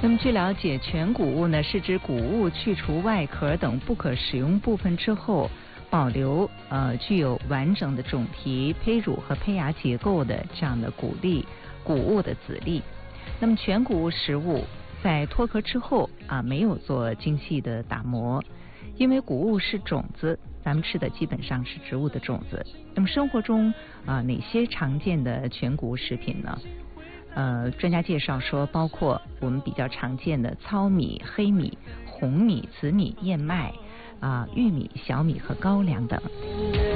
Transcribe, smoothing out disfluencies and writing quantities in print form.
那么据了解，全谷物呢是指谷物去除外壳等不可食用部分之后，保留具有完整的种皮、胚乳和胚芽结构的这样的谷物的籽粒。那么全谷物食物在脱壳之后没有做精细的打磨，因为谷物是种子，咱们吃的基本上是植物的种子。那么生活中哪些常见的全谷物食品呢？专家介绍说，包括我们比较常见的糙米、黑米、红米、紫米、燕麦、玉米、小米和高粱等。